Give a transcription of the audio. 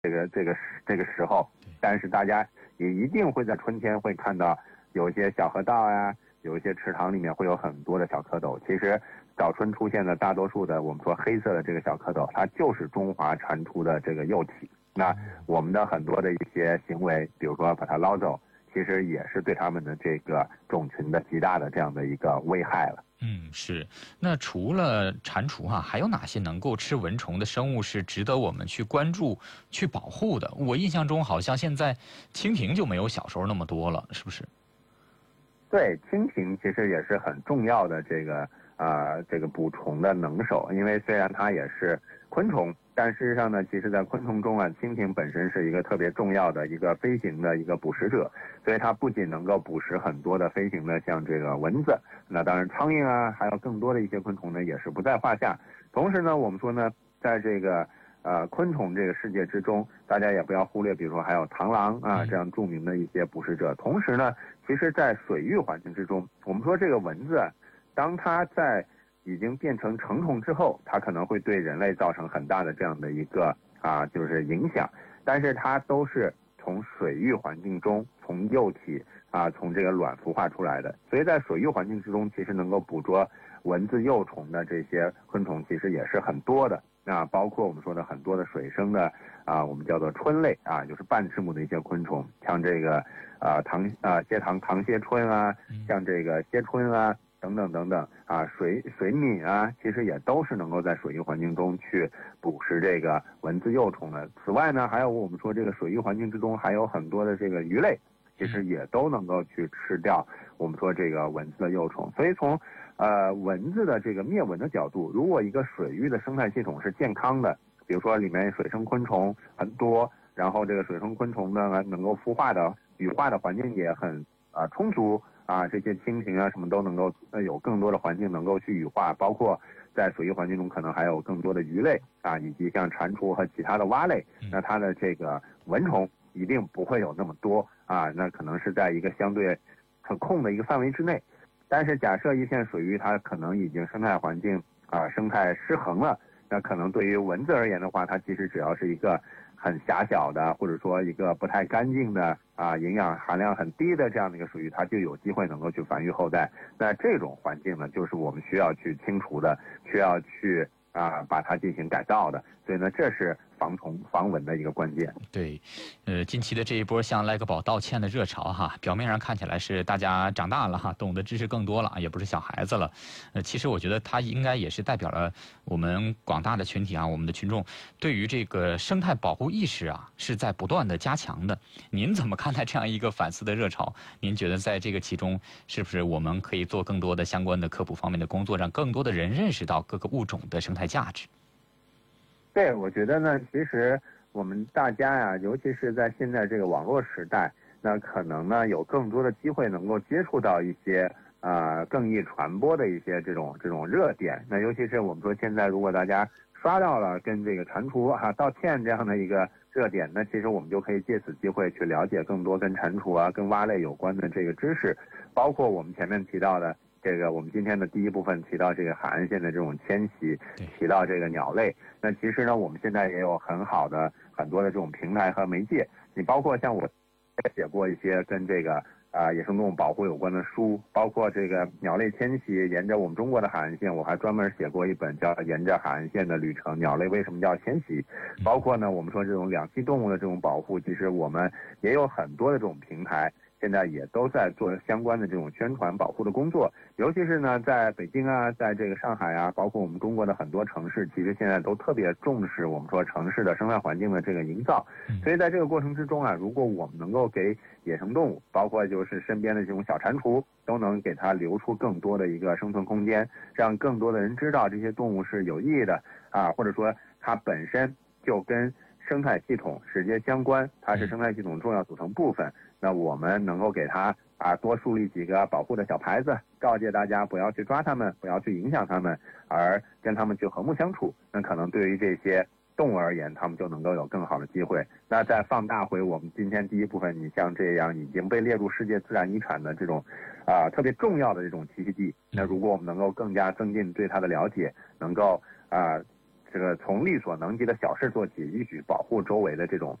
这个时候，但是大家也一定会在春天会看到有一些小河道呀，有一些池塘里面会有很多的小蝌蚪。其实早春出现的大多数的我们说黑色的这个小蝌蚪，它就是中华蟾蜍的这个幼体。那我们的很多的一些行为，比如说把它捞走，其实也是对它们的这个种群的极大的这样的一个危害了。 是。那除了蟾蜍还有哪些能够吃蚊虫的生物是值得我们去关注、去保护的？我印象中好像现在蜻蜓就没有小时候那么多了，是不是？ 对，蜻蜓其实也是很重要的这个捕虫的能手，因为虽然它也是昆虫，但事实上呢，其实在昆虫中蜻蜓本身是一个特别重要的一个飞行的一个捕食者，所以它不仅能够捕食很多的飞行的像这个蚊子，那当然苍蝇还有更多的一些昆虫呢也是不在话下。同时呢，我们说呢，在这个昆虫这个世界之中，大家也不要忽略，比如说还有螳螂这样著名的一些捕食者。同时呢，其实在水域环境之中，我们说这个蚊子当它在已经变成成虫之后，它可能会对人类造成很大的这样的一个就是影响，但是它都是从水域环境中从幼体从这个卵孵化出来的，所以在水域环境之中，其实能够捕捉蚊子幼虫的这些昆虫其实也是很多的。那包括我们说的很多的水生的我们叫做春类就是半翅目的一些昆虫，像这个唐蝎春像这个蝎春等等等等水敏其实也都是能够在水域环境中去捕食这个蚊子幼虫的。此外呢，还有我们说这个水域环境之中还有很多的这个鱼类，其实也都能够去吃掉我们说这个蚊子的幼虫。所以从蚊子的这个灭蚊的角度，如果一个水域的生态系统是健康的，比如说里面水生昆虫很多，然后这个水生昆虫呢能够孵化的羽化的环境也很充足这些蜻蜓什么都能够有更多的环境能够去羽化，包括在水域环境中可能还有更多的鱼类以及像蟾蜍和其他的蛙类，那它的这个蚊虫一定不会有那么多那可能是在一个相对可控的一个范围之内。但是假设一片水域它可能已经生态环境生态失衡了，那可能对于蚊子而言的话，它其实只要是一个很狭小的，或者说一个不太干净的营养含量很低的这样的一个水域，它就有机会能够去繁育后代。那这种环境呢，就是我们需要去清除的，需要去把它进行改造的。所以呢，这是防虫防蚊的一个关键。 对，近期的这一波向赖格宝道歉的热潮表面上看起来是大家长大了懂得知识更多了，也不是小孩子了。其实我觉得它应该也是代表了我们广大的群体我们的群众对于这个生态保护意识是在不断的加强的。您怎么看待这样一个反思的热潮？您觉得在这个其中，是不是我们可以做更多的相关的科普方面的工作，让更多的人认识到各个物种的生态价值？ 对，我觉得呢，其实我们大家尤其是在现在这个网络时代，那可能呢有更多的机会能够接触到一些更易传播的一些这种热点。那尤其是我们说现在如果大家刷到了跟这个蟾蜍道歉这样的一个热点，那其实我们就可以借此机会去了解更多跟蟾蜍跟蛙类有关的这个知识，包括我们前面提到的这个，我们今天的第一部分提到这个海岸线的这种迁徙，提到这个鸟类。那其实呢，我们现在也有很好的很多的这种平台和媒介。你包括像我写过一些跟这个野生动物保护有关的书，包括这个鸟类迁徙沿着我们中国的海岸线，我还专门写过一本叫《沿着海岸线的旅程：鸟类为什么要迁徙》。包括呢，我们说这种两栖动物的这种保护，其实我们也有很多的这种平台。现在也都在做相关的这种宣传保护的工作，尤其是呢，在北京在这个上海包括我们中国的很多城市，其实现在都特别重视我们说城市的生态环境的这个营造。所以在这个过程之中如果我们能够给野生动物，包括就是身边的这种小蟾蜍，都能给它留出更多的一个生存空间，让更多的人知道这些动物是有意义的或者说它本身就跟生态系统直接相关，它是生态系统重要组成部分。那我们能够给它多树立几个保护的小牌子，告诫大家不要去抓它们，不要去影响它们，而跟它们去和睦相处。那可能对于这些动物而言，它们就能够有更好的机会。那再放大回我们今天第一部分，你像这样已经被列入世界自然遗产的这种特别重要的这种栖息地，那如果我们能够更加增进对它的了解，能够这个从力所能及的小事做起，一举保护周围的这种